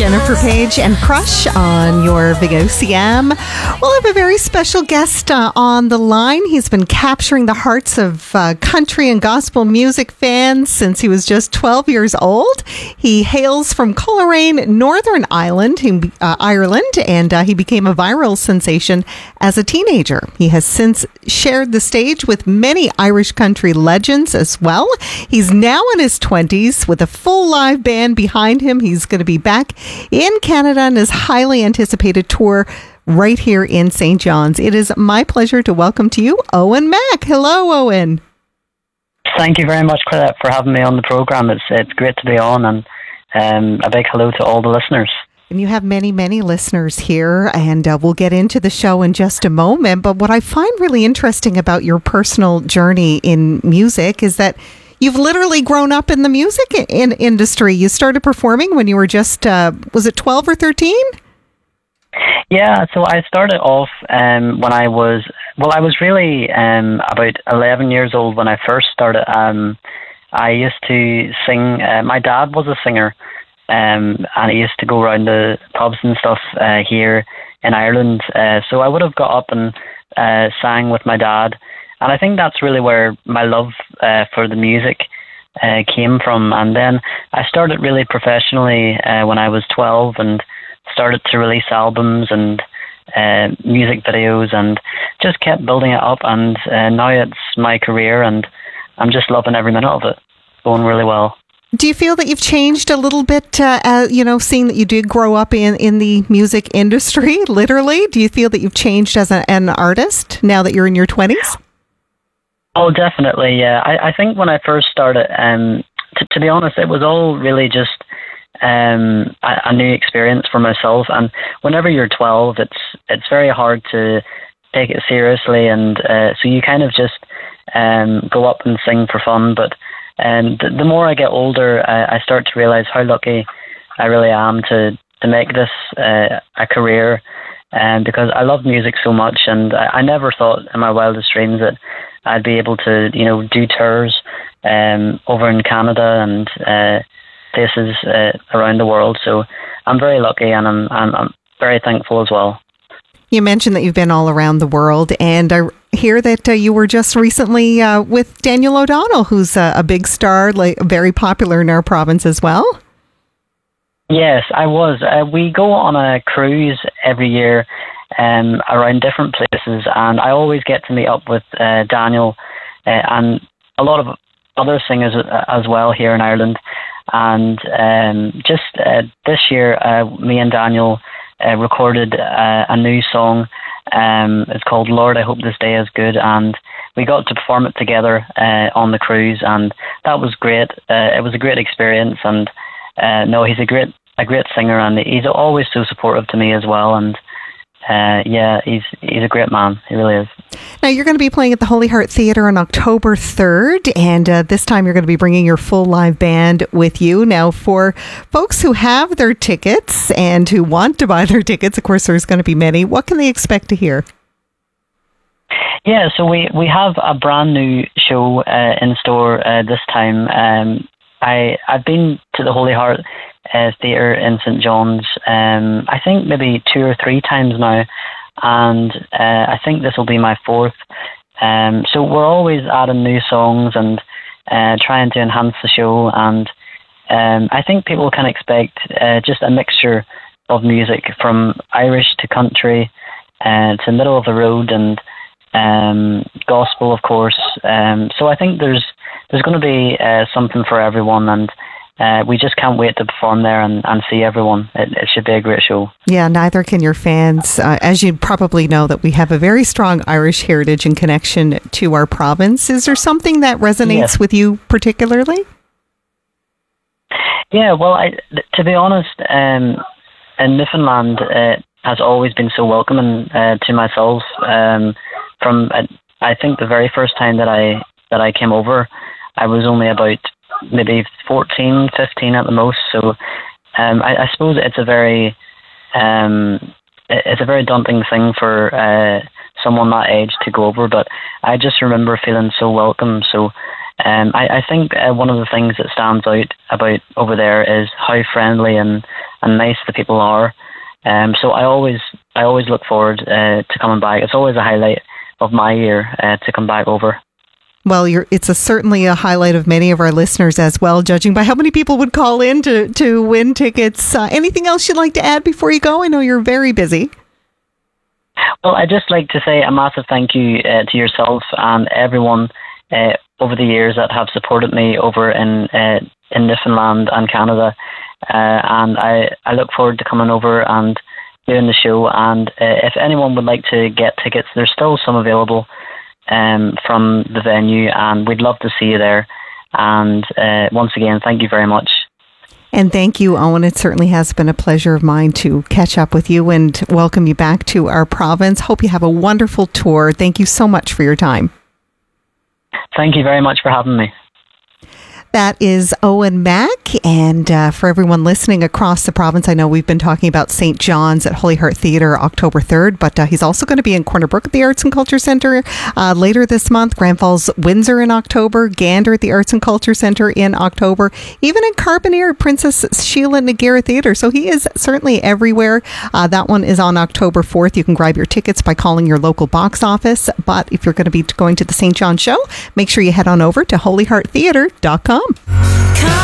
Jennifer Page and Crush on your Big OCM. We'll have a very special guest on the line. He's been capturing the hearts of country and gospel music fans since he was just 12 years old. He hails from Coleraine, Northern Ireland, and he became a viral sensation as a teenager. He has since shared the stage with many Irish country legends as well. He's now in his 20s with a full live band behind him. He's going to be back in Canada on his highly anticipated tour right here in St. John's. It is my pleasure to welcome to you Eoin Mack. Hello, Eoin. Thank you very much, Claire, for having me on the program. It's great to be on, and a big hello to all the listeners. And you have many, many listeners here, and we'll get into the show in just a moment. But what I find really interesting about your personal journey in music is that you've literally grown up in the music industry. You started performing when you were just, was it 12 or 13? Yeah, so I started off when I was really about 11 years old when I first started. I used to sing. My dad was a singer, and he used to go around the pubs and stuff here in Ireland. So I would have got up and sang with my dad. And I think that's really where my love for the music came from. And then I started really professionally when I was 12 and started to release albums and music videos and just kept building it up. And now it's my career and I'm just loving every minute of it. It's going really well. Do you feel that you've changed a little bit, seeing that you did grow up in the music industry, literally? Do you feel that you've changed as an artist now that you're in your 20s? Oh, definitely, yeah. I think when I first started, to be honest, it was all really just a new experience for myself. And whenever you're 12, it's very hard to take it seriously, and so you kind of just go up and sing for fun. But the more I get older, I start to realize how lucky I really am to make this a career, because I love music so much, and I never thought in my wildest dreams that I'd be able to, do tours over in Canada and places around the world. So I'm very lucky, and I'm very thankful as well. You mentioned that you've been all around the world, and I hear that you were just recently with Daniel O'Donnell, who's a big star, like very popular in our province as well. Yes, I was. We go on a cruise every year around different places, and I always get to meet up with Daniel and a lot of other singers as well here in Ireland. And just this year, me and Daniel recorded a new song. It's called Lord, I Hope This Day Is Good, and we got to perform it together on the cruise, and that was great. It was a great experience, and he's a great singer, and he's always so supportive to me as well. And he's a great man. He really is. Now, you're going to be playing at the Holy Heart Theatre on October 3rd, and this time you're going to be bringing your full live band with you. Now, for folks who have their tickets and who want to buy their tickets, of course, there's going to be many. What can they expect to hear? Yeah, so we have a brand new show in store this time. I've been to the Holy Heart Theatre in St. John's, I think maybe 2 or 3 times now, and I think this will be my 4th. So we're always adding new songs and trying to enhance the show, and I think people can expect just a mixture of music from Irish to country to middle of the road and gospel, of course. So I think there's going to be something for everyone, and we just can't wait to perform there and see everyone. It should be a great show. Yeah, neither can your fans. As you probably know, that we have a very strong Irish heritage and connection to our province. Is there something that resonates with you particularly? Yeah, well, to be honest, in Newfoundland, it has always been so welcoming to myself. From I think the very first time that I came over, I was only about maybe 14, 15 at the most. So I suppose it's a very daunting thing for someone that age to go over, but I just remember feeling so welcome. So I think one of the things that stands out about over there is how friendly and nice the people are. So I always look forward to coming back. It's always a highlight of my year to come back over. Well, it's certainly a highlight of many of our listeners as well, judging by how many people would call in to win tickets. Anything else you'd like to add before you go? I know you're very busy. Well, I'd just like to say a massive thank you to yourself and everyone over the years that have supported me over in Newfoundland and Canada. And I look forward to coming over and doing the show. And if anyone would like to get tickets, there's still some available from the venue, and we'd love to see you there. And once again, thank you very much. And thank you, Owen. It certainly has been a pleasure of mine to catch up with you and welcome you back to our province. Hope you have a wonderful tour. Thank you so much for your time. Thank you very much for having me. That is Owen Mack. And for everyone listening across the province, I know we've been talking about St. John's at Holy Heart Theatre October 3rd, but he's also going to be in Corner Brook at the Arts and Culture Centre later this month, Grand Falls, Windsor in October, Gander at the Arts and Culture Centre in October, even in Carbonear at Princess Sheila Nagara Theatre. So he is certainly everywhere. That one is on October 4th. You can grab your tickets by calling your local box office. But if you're going to be going to the St. John show, make sure you head on over to holyhearttheatre.com.